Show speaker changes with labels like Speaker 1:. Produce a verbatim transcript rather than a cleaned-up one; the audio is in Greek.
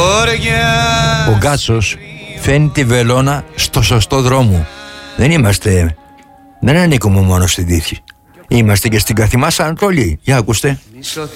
Speaker 1: Ο Γκάτσος φαίνει τη βελόνα στο σωστό δρόμο. Δεν είμαστε, δεν ανήκουμε μόνο στην τύχη. Είμαστε και στην καθημάς Ανατολή. Για ακούστε.